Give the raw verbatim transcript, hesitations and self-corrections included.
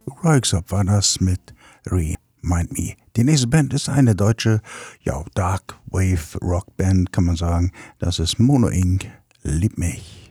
Röyksopp war das mit Remind Me. Die nächste Band ist eine deutsche, ja, Dark Wave Rock Band, kann man sagen. Das ist Mono Inc. Lieb mich.